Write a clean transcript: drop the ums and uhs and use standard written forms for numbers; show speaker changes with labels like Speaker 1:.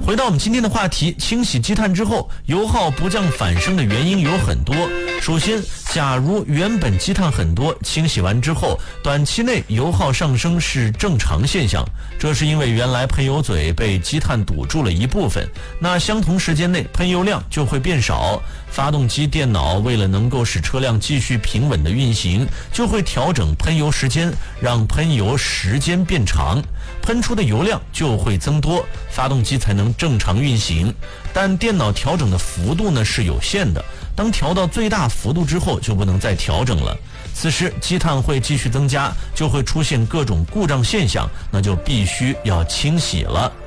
Speaker 1: 回到我们今天的话题，清洗积碳之后油耗不降反升的原因有很多。首先，假如原本积碳很多，清洗完之后短期内油耗上升是正常现象，这是因为原来喷油嘴被积碳堵住了一部分，那相同时间内喷油量就会变少。发动机电脑为了能够使车辆继续平稳的运行，就会调整喷油时间，让喷油时间变长，喷出的油量就会增多，发动机才能正常运行。但电脑调整的幅度呢是有限的，当调到最大幅度之后就不能再调整了。此时积碳会继续增加，就会出现各种故障现象，那就必须要清洗了。